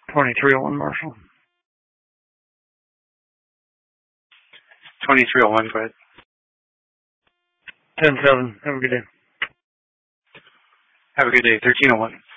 2301 Marshall. 2301, go ahead. 10-7. Have a good day. Have a good day. 1301.